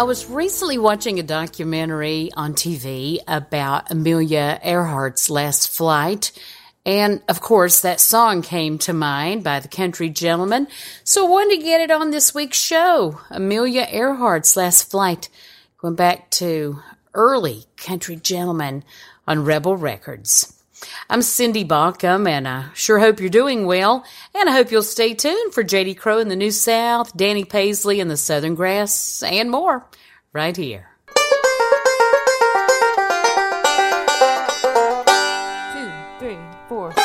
I was recently watching a documentary on TV about Amelia Earhart's last flight. And, of course, that song came to mind by the Country Gentlemen. So I wanted to get it on this week's show. Amelia Earhart's last flight. Going back to early Country Gentlemen on Rebel Records. I'm Cindy Baucom, and I sure hope you're doing well. And I hope you'll stay tuned for J.D. Crowe in the New South, Danny Paisley in the Southern Grass, and more right here. 2, 3, 4.